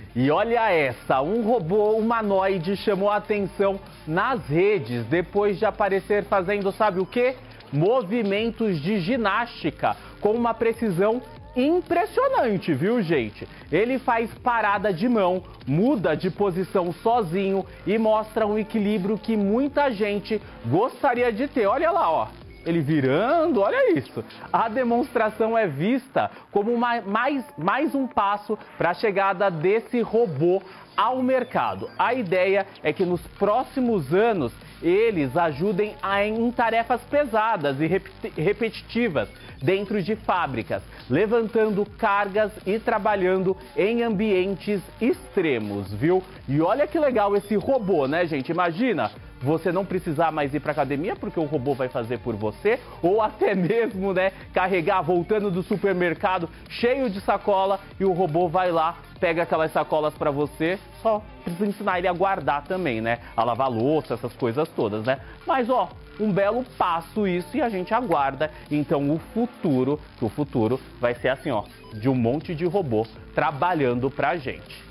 E olha essa, um robô humanoide chamou a atenção nas redes depois de aparecer fazendo, sabe o quê? Movimentos de ginástica com uma precisão impressionante, viu, gente? Ele faz parada de mão, muda de posição sozinho e mostra um equilíbrio que muita gente gostaria de ter. Olha lá, ó. Ele virando, olha isso. A demonstração é vista como mais um passo para a chegada desse robô ao mercado. A ideia é que nos próximos anos eles ajudem em tarefas pesadas e repetitivas dentro de fábricas, levantando cargas e trabalhando em ambientes extremos, viu? E olha que legal esse robô, né, gente? Imagina você não precisar mais ir para academia porque o robô vai fazer por você, ou até mesmo, né, carregar voltando do supermercado cheio de sacola e o robô vai lá, pega aquelas sacolas para você, só precisa ensinar ele a guardar também, né, a lavar louça, essas coisas todas, né? Mas ó, um belo passo isso e a gente aguarda então o futuro vai ser assim, ó, de um monte de robô trabalhando pra gente.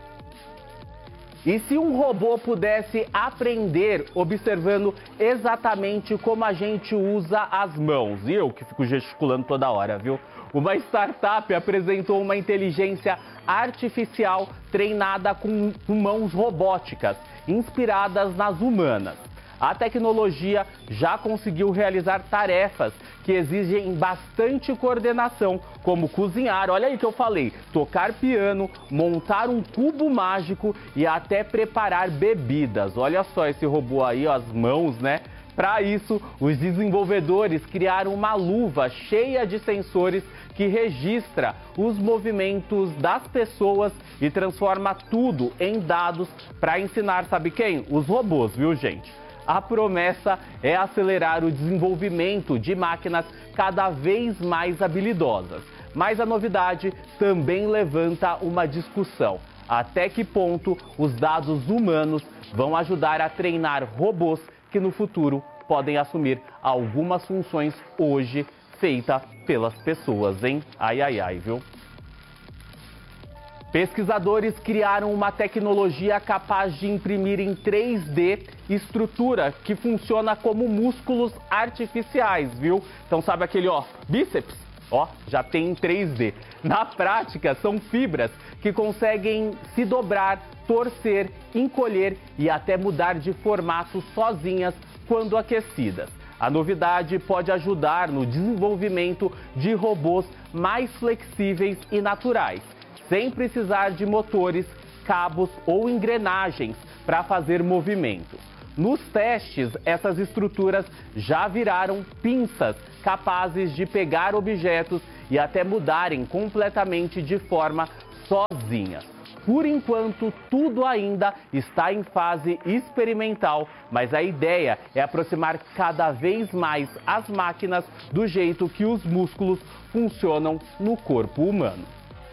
E se um robô pudesse aprender observando exatamente como a gente usa as mãos? E eu que fico gesticulando toda hora, viu? Uma startup apresentou uma inteligência artificial treinada com mãos robóticas, inspiradas nas humanas. A tecnologia já conseguiu realizar tarefas que exigem bastante coordenação, como cozinhar, olha aí que eu falei, tocar piano, montar um cubo mágico e até preparar bebidas. Olha só esse robô aí, ó, as mãos, né? Para isso, os desenvolvedores criaram uma luva cheia de sensores que registra os movimentos das pessoas e transforma tudo em dados para ensinar, sabe quem? Os robôs, viu, gente? A promessa é acelerar o desenvolvimento de máquinas cada vez mais habilidosas. Mas a novidade também levanta uma discussão. Até que ponto os dados humanos vão ajudar a treinar robôs que no futuro podem assumir algumas funções hoje feitas pelas pessoas, hein? Ai, ai, ai, viu? Pesquisadores criaram uma tecnologia capaz de imprimir em 3D estrutura que funciona como músculos artificiais, viu? Então sabe aquele, ó, bíceps? Ó, já tem em 3D. Na prática, são fibras que conseguem se dobrar, torcer, encolher e até mudar de formato sozinhas quando aquecidas. A novidade pode ajudar no desenvolvimento de robôs mais flexíveis e naturais, sem precisar de motores, cabos ou engrenagens para fazer movimentos. Nos testes, essas estruturas já viraram pinças capazes de pegar objetos e até mudarem completamente de forma sozinhas. Por enquanto, tudo ainda está em fase experimental, mas a ideia é aproximar cada vez mais as máquinas do jeito que os músculos funcionam no corpo humano.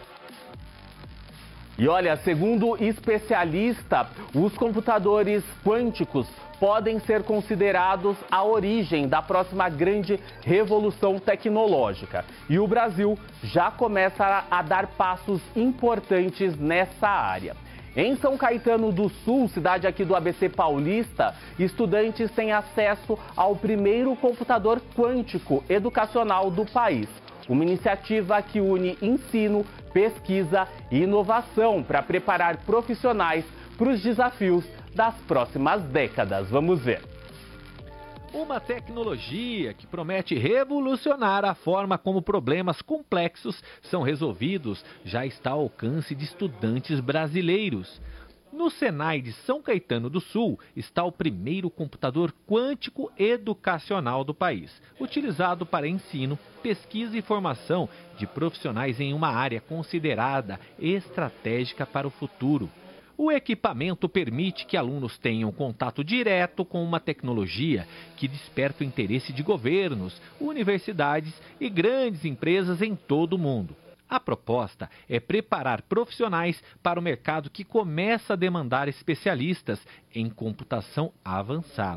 E olha, segundo especialista, os computadores quânticos podem ser considerados a origem da próxima grande revolução tecnológica. E o Brasil já começa a dar passos importantes nessa área. Em São Caetano do Sul, cidade aqui do ABC Paulista, estudantes têm acesso ao primeiro computador quântico educacional do país. Uma iniciativa que une ensino, pesquisa e inovação para preparar profissionais para os desafios das próximas décadas. Vamos ver. Uma tecnologia que promete revolucionar a forma como problemas complexos são resolvidos já está ao alcance de estudantes brasileiros. No Senai de São Caetano do Sul está o primeiro computador quântico educacional do país, utilizado para ensino, pesquisa e formação de profissionais em uma área considerada estratégica para o futuro. O equipamento permite que alunos tenham contato direto com uma tecnologia que desperta o interesse de governos, universidades e grandes empresas em todo o mundo. A proposta é preparar profissionais para o mercado que começa a demandar especialistas em computação avançada.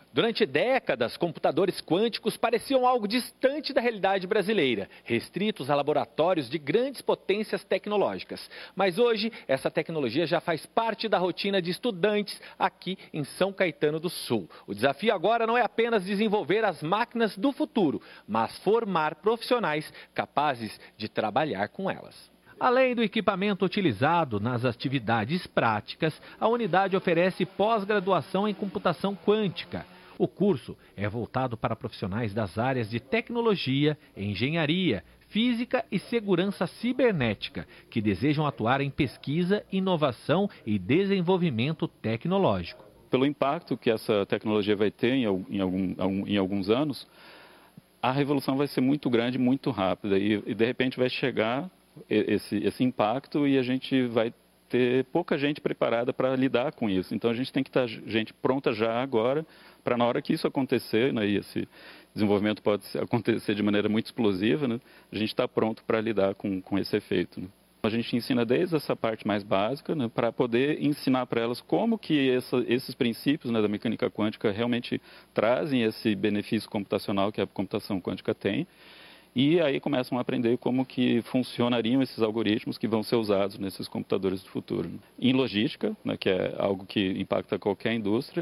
Durante décadas, computadores quânticos pareciam algo distante da realidade brasileira, restritos a laboratórios de grandes potências tecnológicas. Mas hoje, essa tecnologia já faz parte da rotina de estudantes aqui em São Caetano do Sul. O desafio agora não é apenas desenvolver as máquinas do futuro, mas formar profissionais capazes de trabalhar com elas. Além do equipamento utilizado nas atividades práticas, a unidade oferece pós-graduação em computação quântica. O curso é voltado para profissionais das áreas de tecnologia, engenharia, física e segurança cibernética, que desejam atuar em pesquisa, inovação e desenvolvimento tecnológico. Pelo impacto que essa tecnologia vai ter em alguns anos, a revolução vai ser muito grande, muito rápida e de repente vai chegar esse impacto e a gente vai ter pouca gente preparada para lidar com isso. Então a gente tem que estar gente pronta já agora, para na hora que isso acontecer, né, e esse desenvolvimento pode acontecer de maneira muito explosiva, né, a gente está pronto para lidar com esse efeito. Né. A gente ensina desde essa parte mais básica, né, para poder ensinar para elas como que esses princípios, né, da mecânica quântica realmente trazem esse benefício computacional que a computação quântica tem. E aí começam a aprender como que funcionariam esses algoritmos que vão ser usados nesses computadores do futuro. Em logística, né, que é algo que impacta qualquer indústria,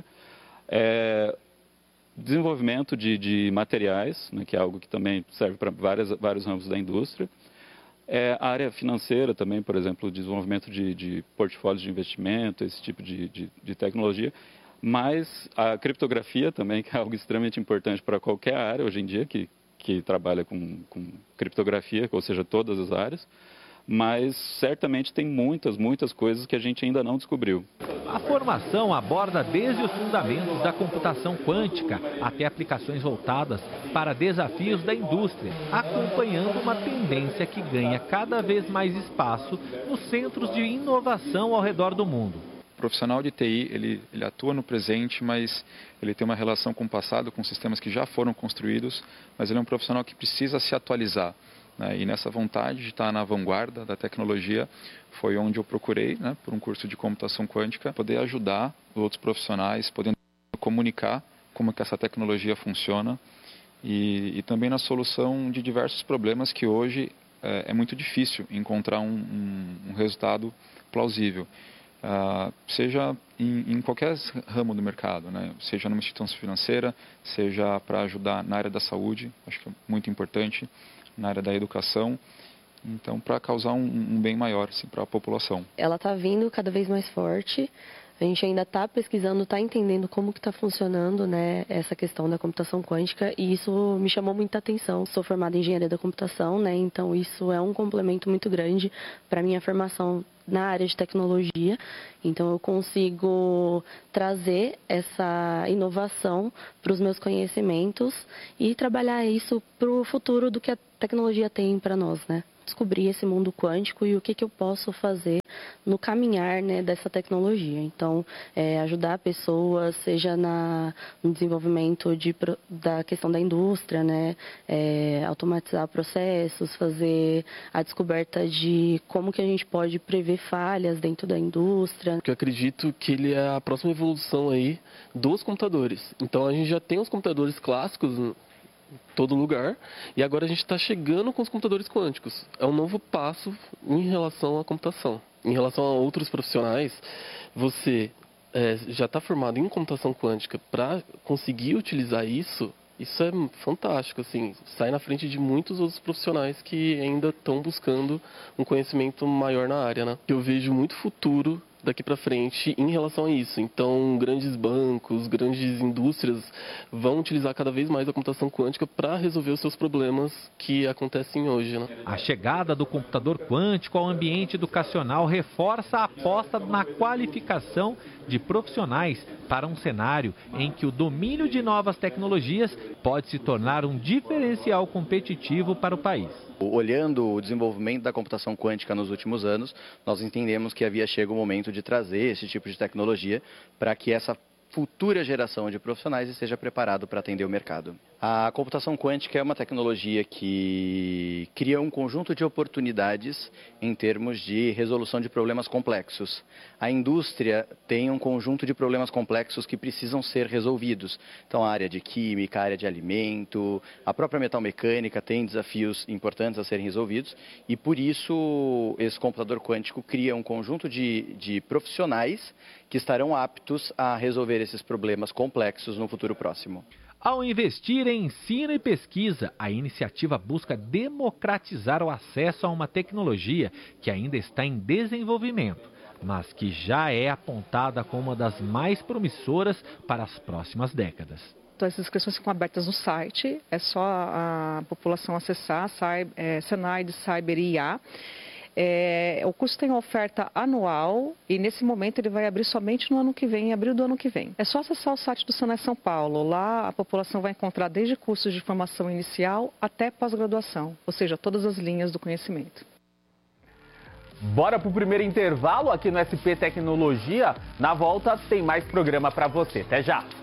desenvolvimento de materiais, né, que é algo que também serve para vários ramos da indústria. A área financeira também, por exemplo, desenvolvimento de portfólios de investimento, esse tipo de tecnologia. Mas a criptografia também, que é algo extremamente importante para qualquer área hoje em dia, que trabalha com criptografia, ou seja, todas as áreas, mas certamente tem muitas coisas que a gente ainda não descobriu. A formação aborda desde os fundamentos da computação quântica até aplicações voltadas para desafios da indústria, acompanhando uma tendência que ganha cada vez mais espaço nos centros de inovação ao redor do mundo. O profissional de TI, ele atua no presente, mas ele tem uma relação com o passado, com sistemas que já foram construídos, mas ele é um profissional que precisa se atualizar. Né? E nessa vontade de estar na vanguarda da tecnologia, foi onde eu procurei, né, por um curso de computação quântica, poder ajudar outros profissionais, podendo comunicar como que essa tecnologia funciona e também na solução de diversos problemas que hoje é muito difícil encontrar um resultado plausível. Seja em qualquer ramo do mercado, né? Seja numa instituição financeira, seja para ajudar na área da saúde, acho que é muito importante, na área da educação, então para causar um bem maior assim, para a população. Ela está vindo cada vez mais forte, a gente ainda está pesquisando, está entendendo como que está funcionando, né, essa questão da computação quântica e isso me chamou muita atenção. Sou formada em engenharia da computação, né, então isso é um complemento muito grande para a minha formação na área de tecnologia, então eu consigo trazer essa inovação para os meus conhecimentos e trabalhar isso para o futuro do que a tecnologia tem para nós, né? Descobrir esse mundo quântico e o que eu posso fazer no caminhar, né, dessa tecnologia. Então, ajudar pessoas, seja no desenvolvimento da questão da indústria, né, automatizar processos, fazer a descoberta de como que a gente pode prever falhas dentro da indústria. Eu acredito que ele é a próxima evolução aí dos computadores. Então, a gente já tem os computadores clássicos todo lugar, e agora a gente está chegando com os computadores quânticos. É um novo passo em relação à computação. Em relação a outros profissionais, você já está formado em computação quântica para conseguir utilizar isso é fantástico, assim, sai na frente de muitos outros profissionais que ainda estão buscando um conhecimento maior na área, né? Eu vejo muito futuro daqui para frente em relação a isso. Então, grandes bancos, grandes indústrias vão utilizar cada vez mais a computação quântica para resolver os seus problemas que acontecem hoje, né? A chegada do computador quântico ao ambiente educacional reforça a aposta na qualificação de profissionais para um cenário em que o domínio de novas tecnologias pode se tornar um diferencial competitivo para o país. Olhando o desenvolvimento da computação quântica nos últimos anos, nós entendemos que havia chegado o momento de trazer esse tipo de tecnologia para que essa futura geração de profissionais e esteja preparado para atender o mercado. A computação quântica é uma tecnologia que cria um conjunto de oportunidades em termos de resolução de problemas complexos. A indústria tem um conjunto de problemas complexos que precisam ser resolvidos. Então, a área de química, a área de alimento, a própria metalmecânica tem desafios importantes a serem resolvidos e, por isso, esse computador quântico cria um conjunto de profissionais que estarão aptos a resolver esses problemas complexos no futuro próximo. Ao investir em ensino e pesquisa, a iniciativa busca democratizar o acesso a uma tecnologia que ainda está em desenvolvimento, mas que já é apontada como uma das mais promissoras para as próximas décadas. Então, as inscrições ficam abertas no site, é só a população acessar, Senai de Cyber IA. O curso tem uma oferta anual e nesse momento ele vai abrir somente no ano que vem, em abril do ano que vem. É só acessar o site do Senai São Paulo. Lá a população vai encontrar desde cursos de formação inicial até pós-graduação, ou seja, todas as linhas do conhecimento. Bora pro primeiro intervalo aqui no SP Tecnologia. Na volta tem mais programa para você. Até já!